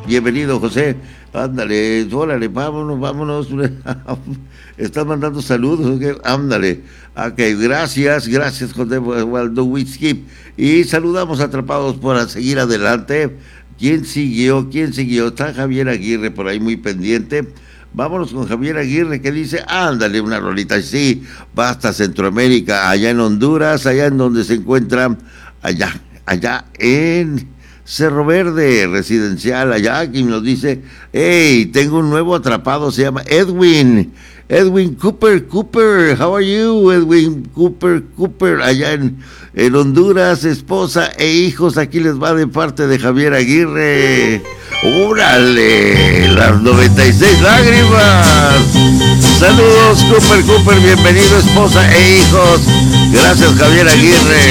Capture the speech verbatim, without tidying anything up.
Bienvenido, José. Ándale, órale, vámonos, vámonos. Estás mandando saludos, ¿ok? Ándale. Ok, gracias, gracias, José Waldo Whisky. Y saludamos atrapados para seguir adelante. ¿Quién siguió? ¿Quién siguió? Está Javier Aguirre por ahí muy pendiente. Vámonos con Javier Aguirre que dice, ándale, una rolita. Sí, va hasta Centroamérica, allá en Honduras, allá en donde se encuentra, allá, allá en Cerro Verde, residencial, allá, quien nos dice, hey, tengo un nuevo atrapado, se llama Edwin, Edwin Cooper, Cooper, how are you, Edwin Cooper, Cooper, allá en, en Honduras, esposa e hijos, aquí les va de parte de Javier Aguirre. ¡Órale! Las noventa y seis lágrimas. Saludos, Cooper, Cooper, bienvenido, esposa e hijos. Gracias, Javier Aguirre.